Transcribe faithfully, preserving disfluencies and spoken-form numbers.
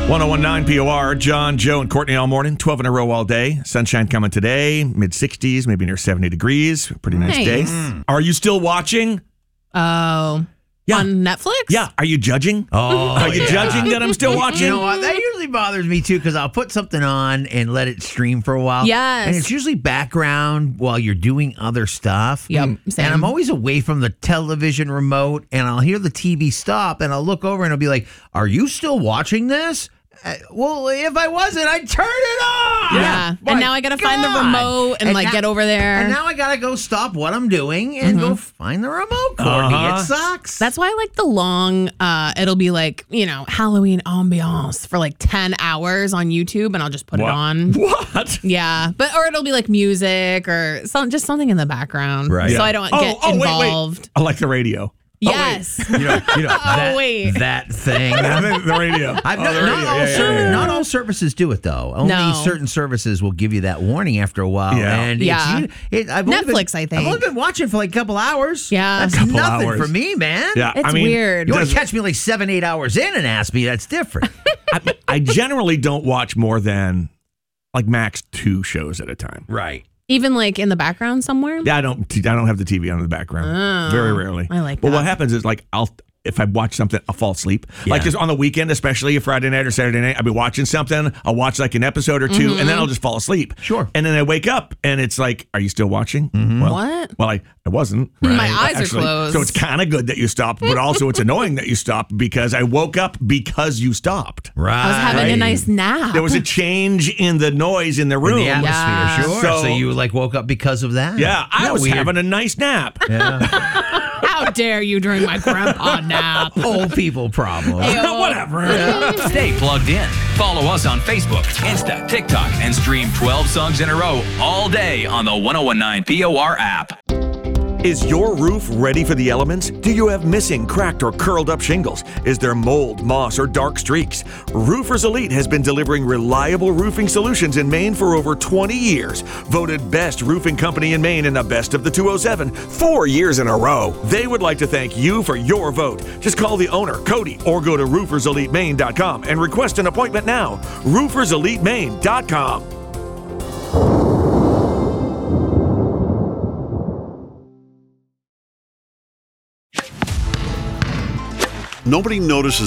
one oh one point nine P O R, John, Joe, and Courtney all morning, twelve in a row all day. Sunshine coming today, mid sixties, maybe near seventy degrees. Pretty nice, nice. day. Mm. Are you still watching? Oh. Yeah. On Netflix? Yeah. Are you judging? Oh, Are you yeah. judging that I'm still watching? You know what? That usually bothers me too because I'll put something on and let it stream for a while. Yes. And it's usually background while you're doing other stuff. Yep. Same. And I'm always away from the television remote and I'll hear the T V stop and I'll look over and I'll be like, are you still watching this? Uh, well, if I wasn't, I'd turn it off. Yeah. My and now I got to find the God. remote and, And like now- get over there. And now I got to go stop what I'm doing and go find the remote, Courtney. Uh-huh. It sucks. That's why I like the long, uh, it'll be like, you know, Halloween ambiance for like ten hours on YouTube and I'll just put What? it on. What? Yeah. But, or it'll be like music or some, just something in the background. Right. So Yeah. I don't oh, get oh, involved. Wait, wait. I like the radio. Yes. you know, you know Oh, that, wait. that thing. the, the radio. I've Oh, not, the not, radio. all Yeah, yeah, ser- yeah, yeah. not all services do it though. Only No. certain services will give you that warning after a while. Yeah. And Yeah. It's, it, I've only Netflix, been, I think. I've only been watching for like a couple hours. Yeah. That's Couple nothing hours. for me, man. Yeah, It's I mean, weird. You want does- to catch me like seven, eight hours in and ask me? That's different. I, I generally don't watch more than like max two shows at a time. Right. Even like in the background somewhere? Yeah, I don't. I don't have the T V on in the background. Oh, Very rarely. I like But that. what happens is like I'll if I watch something, I'll fall asleep. Like Yeah. just on the weekend, especially a Friday night or Saturday night, I'll be watching something. I'll watch like an episode or 2 and then I'll just fall asleep. Sure. And then I wake up and it's like, are you still watching? Well, What? Well, I, I wasn't. My eyes are Actually. closed. So it's kind of good that you stopped, but also it's annoying that you stopped because I woke up because you stopped. Right. I was having a nice nap. There was a change in the noise in the in room. the atmosphere, Yeah. sure. So- So, you like woke up because of that? Yeah, I Isn't was that weird? having a nice nap. Yeah. How dare you during my grandpa nap? Old people problem. Whatever. Stay plugged in. Follow us on Facebook, Insta, TikTok, and stream twelve songs in a row all day on the one oh one nine P O R app. Is your roof ready for the elements? Do you have missing, cracked, or curled up shingles? Is there mold, moss, or dark streaks? Roofers Elite has been delivering reliable roofing solutions in Maine for over twenty years. Voted best roofing company in Maine in the best of the two oh seven, four years in a row. They would like to thank you for your vote. Just call the owner, Cody, or go to roofers elite maine dot com and request an appointment now. roofers elite maine dot com. Nobody notices